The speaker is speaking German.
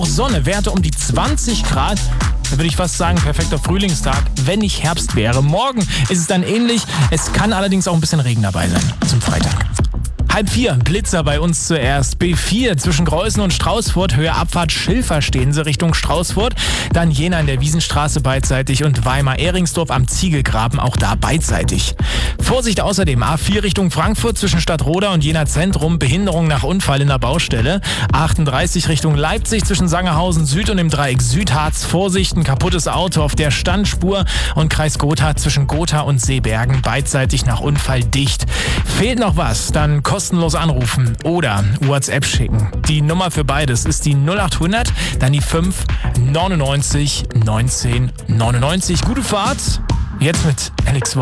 Sonne, Werte um die 20 Grad. Da würde ich fast sagen, perfekter Frühlingstag, wenn nicht Herbst wäre. Morgen ist es dann ähnlich. Es kann allerdings auch ein bisschen Regen dabei sein zum Freitag. 3:30, Blitzer bei uns zuerst. B4 zwischen Greußen und Straußfurt, Höhe Abfahrt Schilfer stehen sie Richtung Straußfurt. Dann Jena in der Wiesenstraße beidseitig und Weimar-Ehringsdorf am Ziegelgraben auch da beidseitig. Vorsicht außerdem, A4 Richtung Frankfurt zwischen Stadtroda und Jena Zentrum, Behinderung nach Unfall in der Baustelle. 38 Richtung Leipzig zwischen Sangerhausen Süd und dem Dreieck Südharz. Vorsicht, ein kaputtes Auto auf der Standspur und Kreis Gotha zwischen Gotha und Seebergen beidseitig nach Unfall dicht. Fehlt noch was, dann kostenlos anrufen oder WhatsApp schicken. Die Nummer für beides ist die 0800, dann die 5 99 19 99. Gute Fahrt, jetzt mit Alex